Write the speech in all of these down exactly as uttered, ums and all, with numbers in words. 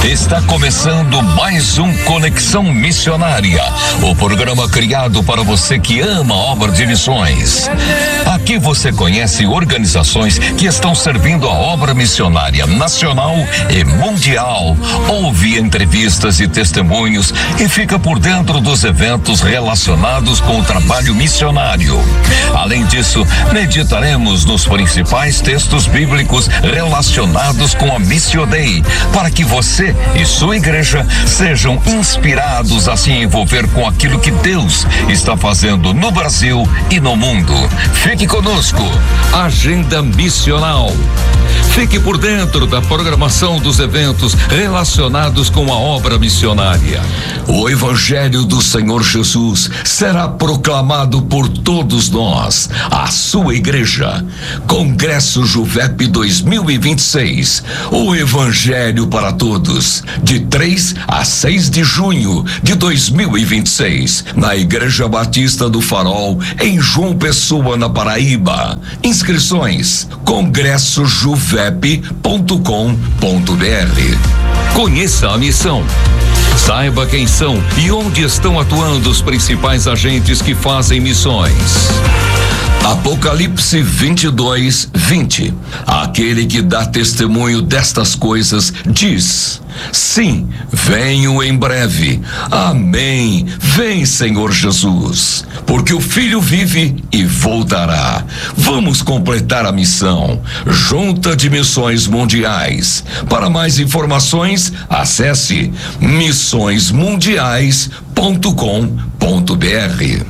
Está começando mais um Conexão Missionária, o programa criado para você que ama a obra de missões. Aqui você conhece organizações que estão servindo a obra missionária nacional e mundial. Ouve entrevistas e testemunhos e fica por dentro dos eventos relacionados com o trabalho missionário. Além disso, meditaremos nos principais textos bíblicos relacionados com a Missio Dei, para que você e sua igreja sejam inspirados a se envolver com aquilo que Deus está fazendo no Brasil e no mundo. Fique conosco. Agenda Missional. Fique por dentro da programação dos eventos relacionados com a obra missionária. O Evangelho do Senhor Jesus será proclamado por todos nós, a sua igreja. Congresso Juvep dois mil e vinte e seis. O Evangelho para todos, de três a seis de junho de dois mil e vinte e seis, na Igreja Batista do Farol, em João Pessoa, na Paraíba. Inscrições: congresso juvep ponto com ponto br. Conheça a missão. Saiba quem são e onde estão atuando os principais agentes que fazem missões. Apocalipse vinte e dois, vinte. Aquele que dá testemunho destas coisas diz: sim, venho em breve. Amém. Vem, Senhor Jesus, porque o Filho vive e voltará. Vamos completar a missão. Junta de Missões Mundiais. Para mais informações, acesse missões mundiais ponto com ponto br.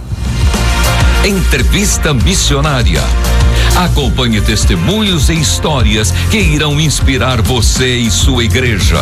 Entrevista Missionária. Acompanhe testemunhos e histórias que irão inspirar você e sua igreja.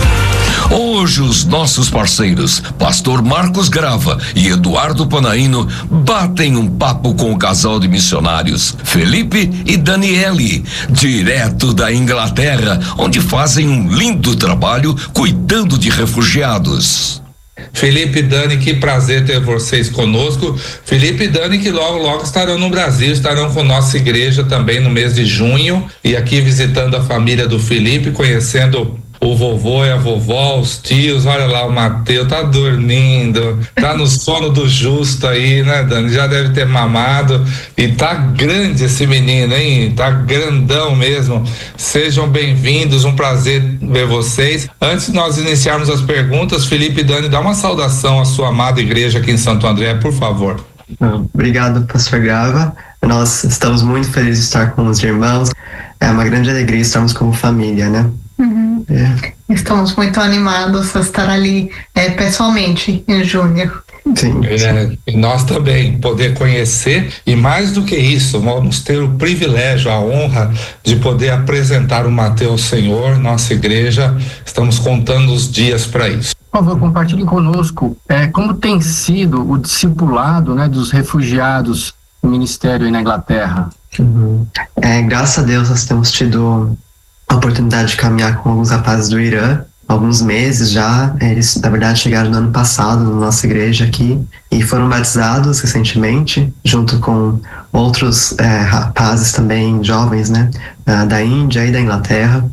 Hoje os nossos parceiros, Pastor Marcos Grava e Eduardo Panaino, batem um papo com o casal de missionários, Felipe e Daniele, direto da Inglaterra, onde fazem um lindo trabalho cuidando de refugiados. Felipe e Dani, que prazer ter vocês conosco. Felipe e Dani, que logo, logo estarão no Brasil, estarão com nossa igreja também no mês de junho, e aqui visitando a família do Felipe, conhecendo o vovô e a vovó, os tios. Olha lá, o Mateus tá dormindo, tá no sono do justo aí, né, Dani? Já deve ter mamado, e tá grande esse menino, hein? Tá grandão mesmo. Sejam bem-vindos, um prazer ver vocês. Antes de nós iniciarmos as perguntas, Felipe e Dani, dá uma saudação à sua amada igreja aqui em Santo André, por favor. Obrigado, Pastor Grava. Nós estamos muito felizes de estar com os irmãos. É uma grande alegria estarmos como família, né? Uhum. É. Estamos muito animados a estar ali é, pessoalmente em junho. Sim, sim. É, e nós também poder conhecer, e mais do que isso, vamos ter o privilégio, a honra de poder apresentar o Mateus ao Senhor, nossa igreja. Estamos contando os dias para isso. Por favor, compartilhe conosco é, como tem sido o discipulado, né, dos refugiados no ministério aí na Inglaterra. Uhum. É, graças a Deus nós temos tido a oportunidade de caminhar com alguns rapazes do Irã, alguns meses já. Eles, na verdade, chegaram no ano passado na nossa igreja aqui e foram batizados recentemente, junto com outros é, rapazes também jovens, né, da Índia e da Inglaterra.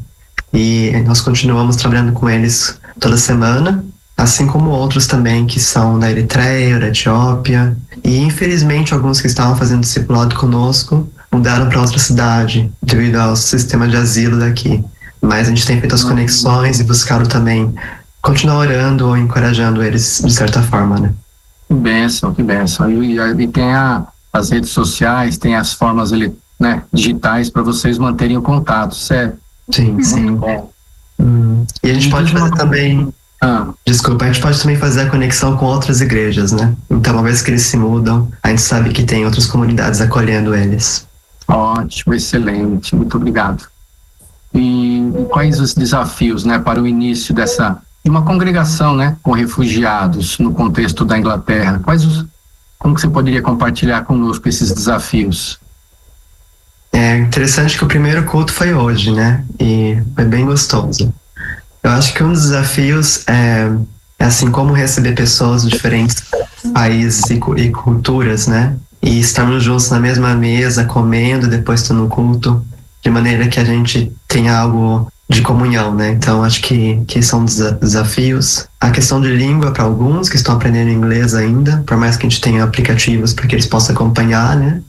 E nós continuamos trabalhando com eles toda semana, assim como outros também que são da Eritreia, da Etiópia. E infelizmente alguns que estavam fazendo discipulado conosco mudaram para outra cidade devido ao sistema de asilo daqui. Mas a gente tem feito as conexões e buscado também continuar orando ou encorajando eles de certa forma, né? Que bênção, que bênção. E, e tem a, as redes sociais, tem as formas, né, digitais para vocês manterem o contato, certo? Sim, sim. Bom. Hum. E a gente pode fazer também... Ah. Desculpa, a gente pode também fazer a conexão com outras igrejas, né? Então, uma vez que eles se mudam, a gente sabe que tem outras comunidades acolhendo eles. Ótimo, excelente, muito obrigado. E, e quais os desafios, né, para o início dessa, de uma congregação, né, com refugiados no contexto da Inglaterra? Quais os, como que você poderia compartilhar conosco esses desafios? É interessante que o primeiro culto foi hoje, né? E foi bem gostoso. Eu acho que um dos desafios é, é assim, como receber pessoas de diferentes países e, e culturas, né? E estarmos juntos na mesma mesa, comendo, depois estar no culto, de maneira que a gente tenha algo de comunhão, né? Então acho que, que são desafios. A questão de língua para alguns que estão aprendendo inglês ainda, por mais que a gente tenha aplicativos para que eles possam acompanhar, né?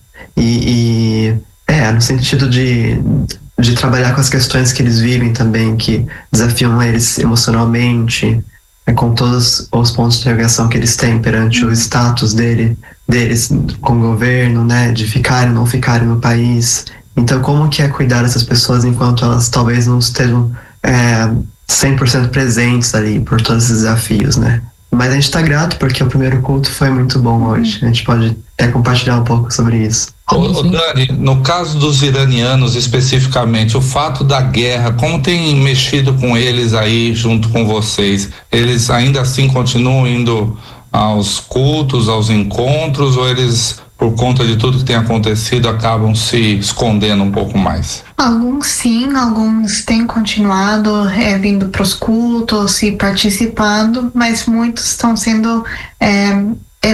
E, e é, no sentido de, de trabalhar com as questões que eles vivem também, que desafiam eles emocionalmente, é, com todos os pontos de interrogação que eles têm perante o status dele, deles com o governo, né? De ficarem ou não ficarem no país. Então, como que é cuidar dessas pessoas enquanto elas talvez não estejam é, cem por cento presentes ali por todos esses desafios, né? Mas a gente está grato porque o primeiro culto foi muito bom hoje. A gente pode até compartilhar um pouco sobre isso. Ô, ô Dani, no caso dos iranianos especificamente, o fato da guerra, como tem mexido com eles aí junto com vocês? Eles ainda assim continuam indo aos cultos, aos encontros, ou eles, por conta de tudo que tem acontecido, acabam se escondendo um pouco mais? Alguns sim, alguns têm continuado é, vindo para os cultos e participando, mas muitos estão sendo é,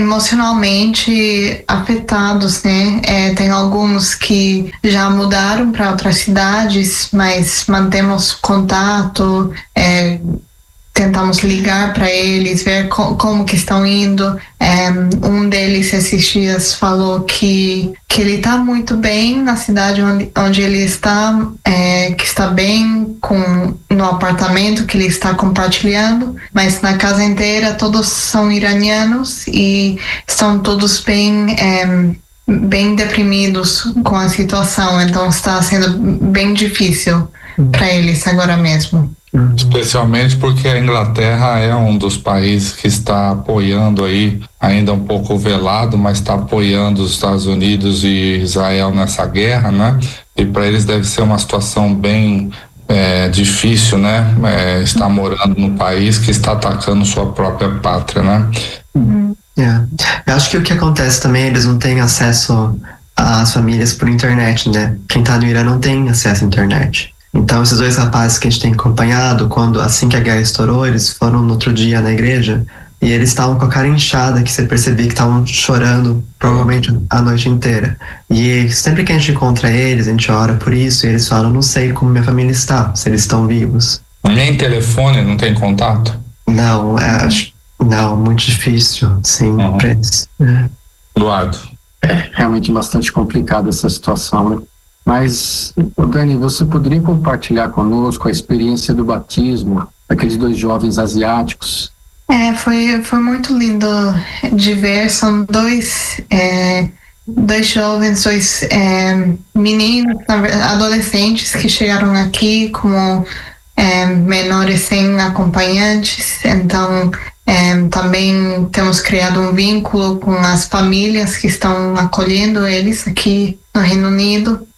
emocionalmente afetados, né? É, tem alguns que já mudaram para outras cidades, mas mantemos contato, é, tentamos ligar para eles, ver co- como que estão indo. É, um deles esses dias falou que, que ele está muito bem na cidade onde, onde ele está, é, que está bem com, no apartamento que ele está compartilhando, mas na casa inteira todos são iranianos e estão todos bem, é, bem deprimidos com a situação, então está sendo bem difícil para eles agora mesmo. Especialmente porque a Inglaterra é um dos países que está apoiando aí, ainda um pouco velado, mas está apoiando os Estados Unidos e Israel nessa guerra, né? E para eles deve ser uma situação bem é, difícil, né? É, estar morando no país que está atacando sua própria pátria, né? Uhum. Yeah. Eu acho que o que acontece também, eles não têm acesso às famílias por internet, né? Quem está no Irã não tem acesso à internet. Então, esses dois rapazes que a gente tem acompanhado, quando assim que a guerra estourou, eles foram no outro dia na igreja e eles estavam com a cara inchada, que você percebia que estavam chorando provavelmente a noite inteira. E sempre que a gente encontra eles, a gente ora por isso e eles falam, não sei como minha família está, se eles estão vivos. Nem telefone, não tem contato? Não, é, não, muito difícil, sim, uhum. Pra eles. É. Eduardo. É realmente bastante complicada essa situação, né? Mas, Dani, você poderia compartilhar conosco a experiência do batismo daqueles dois jovens asiáticos? É, foi, foi muito lindo de ver. São dois, é, dois jovens, dois é, meninos, adolescentes que chegaram aqui como é, menores sem acompanhantes. Então, é, também temos criado um vínculo com as famílias que estão acolhendo eles aqui no Reino Unido.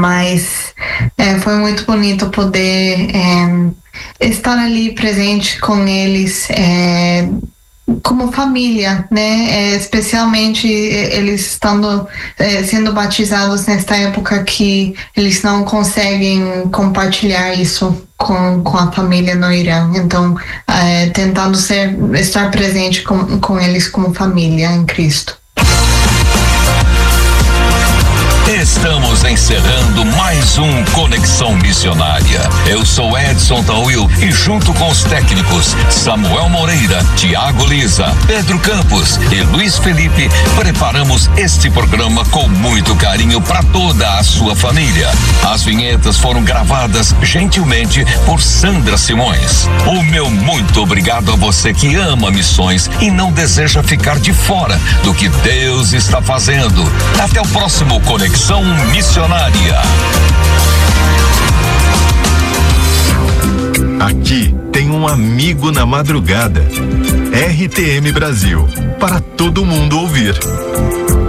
Mas é, foi muito bonito poder é, estar ali presente com eles é, como família, né? É, especialmente eles estando é, sendo batizados nesta época que eles não conseguem compartilhar isso com, com a família no Irã. Então, é, tentando ser, estar presente com, com eles como família em Cristo. Estamos encerrando mais um Conexão Missionária. Eu sou Edson Tawil e junto com os técnicos Samuel Moreira, Tiago Lisa, Pedro Campos e Luiz Felipe, preparamos este programa com muito carinho para toda a sua família. As vinhetas foram gravadas gentilmente por Sandra Simões. O meu muito obrigado a você que ama missões e não deseja ficar de fora do que Deus está fazendo. Até o próximo Conexão Missionária. Aqui tem um amigo na madrugada. R T M Brasil, para todo mundo ouvir.